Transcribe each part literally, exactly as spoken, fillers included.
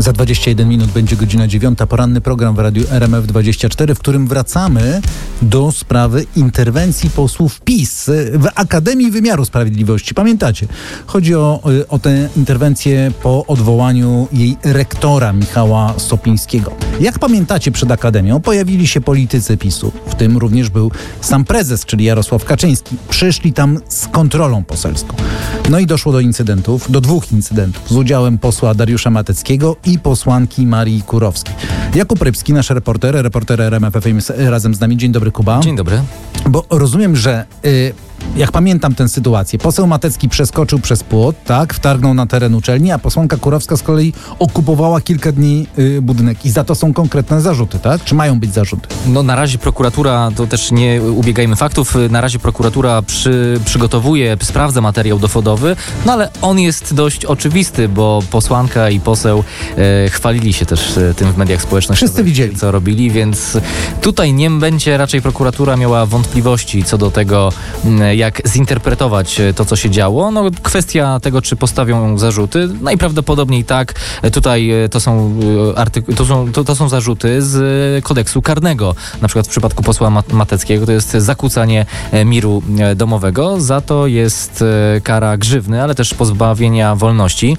Za dwadzieścia jeden minut będzie godzina dziewiąta. Poranny program w Radiu R M F dwadzieścia cztery, w którym wracamy do sprawy interwencji posłów PiS w Akademii Wymiaru Sprawiedliwości. Pamiętacie? Chodzi o, o tę interwencję po odwołaniu jej rektora Michała Sopińskiego. Jak pamiętacie, przed Akademią pojawili się politycy PiSu, w tym również był sam prezes, czyli Jarosław Kaczyński. Przyszli tam z kontrolą poselską. No i doszło do incydentów, do dwóch incydentów z udziałem posła Dariusza Mateckiego i posłanki Marii Kurowskiej. Jakub Rybski, nasz reporter, reporter R M F F M jest razem z nami. Dzień dobry, Kuba. Dzień dobry. Bo rozumiem, że y, jak pamiętam tę sytuację, poseł Matecki przeskoczył przez płot, tak, wtargnął na teren uczelni, a posłanka Kurowska z kolei okupowała kilka dni y, budynek. I za to są konkretne zarzuty, tak? Czy mają być zarzuty? No na razie prokuratura, to też nie ubiegajmy faktów, na razie prokuratura przy, przygotowuje, sprawdza materiał dowodowy, no ale on jest dość oczywisty, bo posłanka i poseł e, chwalili się też e, tym w mediach społecznościowych. Wszyscy widzieli, co robili, więc tutaj nie będzie raczej prokuratura miała wątpliwości co do tego, jak zinterpretować to, co się działo. No, kwestia tego, czy postawią zarzuty, najprawdopodobniej tak. Tutaj to są, artyku- to są, to, to są zarzuty z kodeksu karnego. Na przykład w przypadku posła Mateckiego to jest zakłócanie miru domowego. Za to jest kara grzywny, ale też pozbawienia wolności.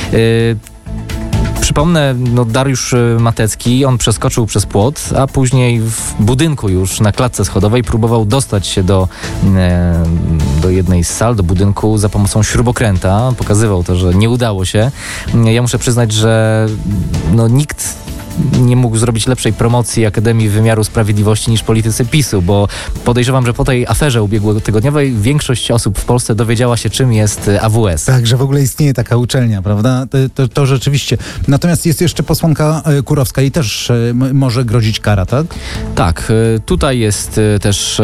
Przypomnę, no Dariusz Matecki, on przeskoczył przez płot, a później w budynku już na klatce schodowej próbował dostać się do, e, do jednej z sal, do budynku za pomocą śrubokręta. Pokazywał to, że nie udało się. Ja muszę przyznać, że no, nikt nie mógł zrobić lepszej promocji Akademii Wymiaru Sprawiedliwości niż politycy PiSu, bo podejrzewam, że po tej aferze ubiegłotygodniowej większość osób w Polsce dowiedziała się, czym jest A W S. Tak, że w ogóle istnieje taka uczelnia, prawda? To, to, to rzeczywiście. Natomiast jest jeszcze posłanka Kurowska i też m- może grozić kara, tak? Tak, tutaj jest też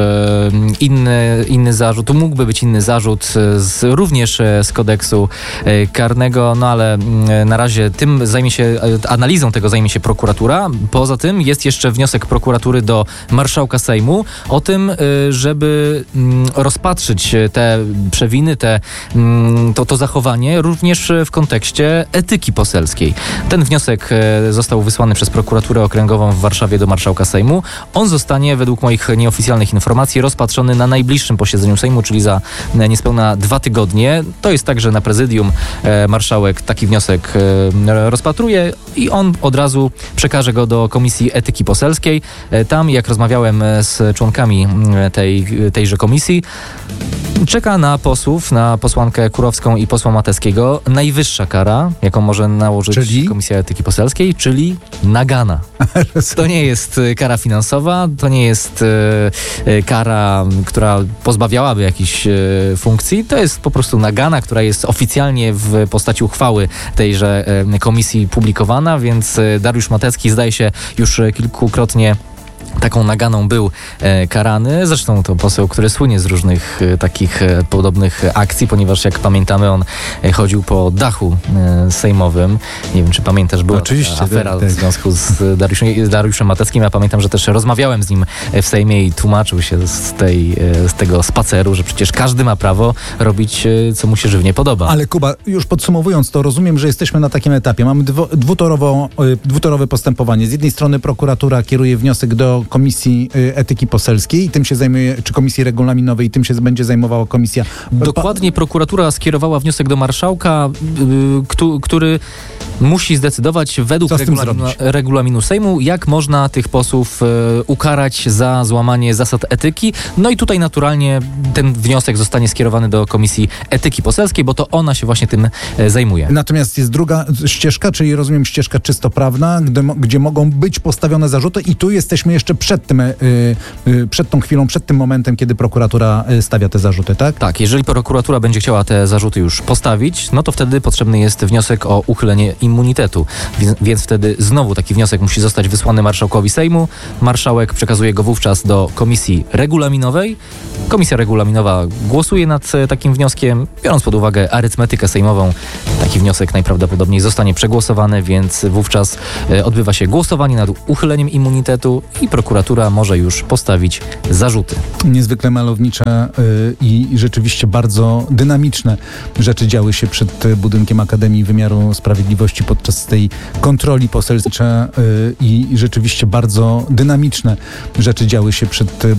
inny, inny zarzut, tu mógłby być inny zarzut z, również z kodeksu karnego, no ale na razie tym zajmie się, analizą tego zajmie się prokuratura. Poza tym jest jeszcze wniosek prokuratury do marszałka Sejmu o tym, żeby rozpatrzyć te przewiny, te, to, to zachowanie również w kontekście etyki poselskiej. Ten wniosek został wysłany przez prokuraturę okręgową w Warszawie do marszałka Sejmu. On zostanie według moich nieoficjalnych informacji rozpatrzony na najbliższym posiedzeniu Sejmu, czyli za niespełna dwa tygodnie. To jest tak, że na prezydium marszałek taki wniosek rozpatruje i on od razu przekaże go do Komisji Etyki Poselskiej. Tam, jak rozmawiałem z członkami tej, tejże komisji, czeka na posłów, na posłankę Kurowską i posła Mateckiego najwyższa kara, jaką może nałożyć czyli? Komisja Etyki Poselskiej, czyli nagana. To nie jest kara finansowa, to nie jest e, kara, która pozbawiałaby jakichś e, funkcji, to jest po prostu nagana, która jest oficjalnie w postaci uchwały tejże e, komisji publikowana, więc Dariusz Matecki zdaje się już kilkukrotnie taką naganą był e, karany. Zresztą to poseł, który słynie z różnych e, takich e, podobnych akcji, ponieważ jak pamiętamy, on e, chodził po dachu e, sejmowym. Nie wiem, czy pamiętasz, była Oczywiście, afera tak, tak. w związku z Dariuszem, z Dariuszem Mateckim. Ja pamiętam, że też rozmawiałem z nim w Sejmie i tłumaczył się z, tej, e, z tego spaceru, że przecież każdy ma prawo robić, e, co mu się żywnie podoba. Ale Kuba, już podsumowując to, rozumiem, że jesteśmy na takim etapie. Mamy dwu, dwutorowo, e, dwutorowe postępowanie. Z jednej strony prokuratura kieruje wniosek do Komisji Etyki Poselskiej i tym się zajmuje, czy Komisji Regulaminowej, i tym się będzie zajmowała komisja. Dokładnie, prokuratura skierowała wniosek do marszałka, yy, który musi zdecydować według regulaminu, regulaminu Sejmu, jak można tych posłów yy, ukarać za złamanie zasad etyki. No i tutaj naturalnie ten wniosek zostanie skierowany do Komisji Etyki Poselskiej, bo to ona się właśnie tym yy, zajmuje. Natomiast jest druga ścieżka, czyli rozumiem ścieżka czysto prawna, gdzie, gdzie mogą być postawione zarzuty i tu jesteśmy jeszcze przed tym, yy, przed tą chwilą, przed tym momentem, kiedy prokuratura stawia te zarzuty, tak? Tak, jeżeli prokuratura będzie chciała te zarzuty już postawić, no to wtedy potrzebny jest wniosek o uchylenie immunitetu. Więc, więc wtedy znowu taki wniosek musi zostać wysłany marszałkowi Sejmu. Marszałek przekazuje go wówczas do Komisji Regulaminowej. Komisja Regulaminowa głosuje nad takim wnioskiem. Biorąc pod uwagę arytmetykę sejmową, taki wniosek najprawdopodobniej zostanie przegłosowany, więc wówczas odbywa się głosowanie nad uchyleniem immunitetu i prokuratura może już postawić zarzuty. Niezwykle malownicze yy, i rzeczywiście bardzo dynamiczne rzeczy działy się przed budynkiem Akademii Wymiaru Sprawiedliwości. Sprawiedliwości podczas tej kontroli poselskiej i rzeczywiście bardzo dynamiczne rzeczy działy się przed